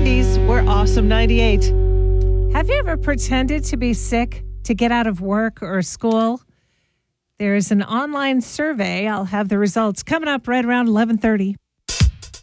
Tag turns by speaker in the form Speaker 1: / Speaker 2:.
Speaker 1: 90s. We're Awesome 98.
Speaker 2: Have you ever pretended to be sick to get out of work or school? There's an online survey. I'll have the results coming up right around 11:30.